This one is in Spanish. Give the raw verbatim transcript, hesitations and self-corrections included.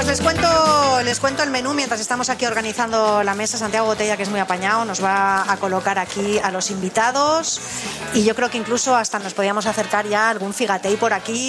les cuento, les cuento el menú mientras estamos aquí organizando la mesa. Santiago Botella, que es muy apañado, nos va a colocar aquí a los invitados y yo creo que incluso hasta nos podíamos acercar ya a algún figatei por aquí